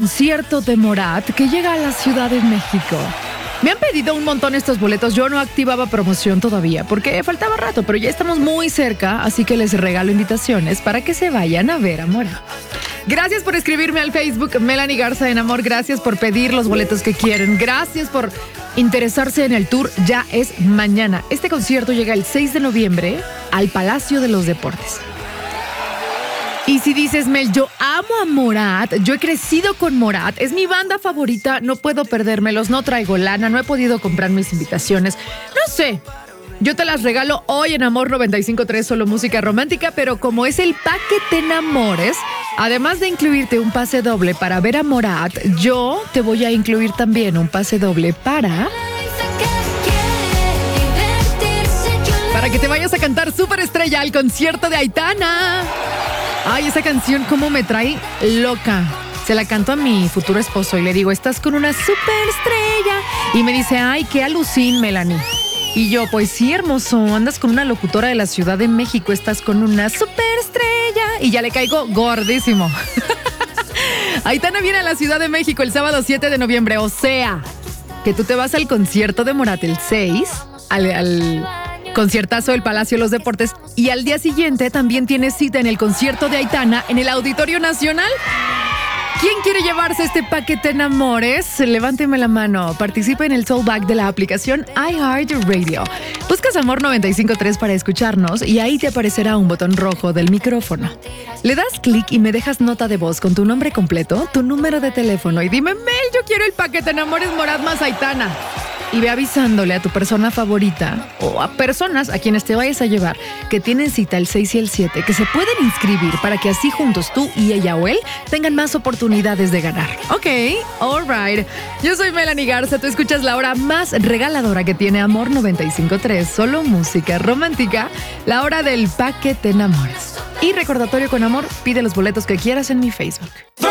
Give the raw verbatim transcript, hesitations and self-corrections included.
concierto de Morat que llega a la Ciudad de México. Me han pedido un montón estos boletos. Yo no activaba promoción todavía porque faltaba rato, pero ya estamos muy cerca, así que les regalo invitaciones para que se vayan a ver a Morat. Gracias por escribirme al Facebook, Melanie Garza en Amor. Gracias por pedir los boletos que quieren. Gracias por interesarse en el tour. Ya es mañana. Este concierto llega el seis de noviembre al Palacio de los Deportes. Y si dices, Mel, yo amo a Morat, yo he crecido con Morat, es mi banda favorita, no puedo perdérmelos, no traigo lana, no he podido comprar mis invitaciones, no sé. Yo te las regalo hoy en Amor noventa y cinco punto tres, solo música romántica, pero como es el paquete enamores, además de incluirte un pase doble para ver a Morat, yo te voy a incluir también un pase doble para... Para que te vayas a cantar Superestrella al concierto de Aitana. Ay, esa canción cómo me trae loca. Se la canto a mi futuro esposo y le digo, estás con una superestrella. Y me dice, ay, qué alucín, Melanie. Y yo, pues sí, hermoso, andas con una locutora de la Ciudad de México, estás con una superestrella. Y ya le caigo gordísimo. Aitana viene a la Ciudad de México el sábado siete de noviembre. O sea, que tú te vas al concierto de Morat el seis, al... al conciertazo del Palacio de los Deportes, y al día siguiente también tienes cita en el concierto de Aitana en el Auditorio Nacional. ¿Quién quiere llevarse este paquete en amores? Levánteme la mano. Participa en el Tollback de la aplicación iHeartRadio. Buscas Amor noventa y cinco punto tres para escucharnos y ahí te aparecerá un botón rojo del micrófono. Le das clic y me dejas nota de voz con tu nombre completo, tu número de teléfono y dime, Mel, yo quiero el paquete en amores Morat más Aitana. Y ve avisándole a tu persona favorita o a personas a quienes te vayas a llevar que tienen cita el seis y el siete, que se pueden inscribir para que así juntos tú y ella o él tengan más oportunidades de ganar. Ok, alright. Yo soy Melanie Garza, tú escuchas la hora más regaladora que tiene Amor noventa y cinco punto tres, solo música romántica, la hora del paquete enamores. Y recordatorio con amor, pide los boletos que quieras en mi Facebook.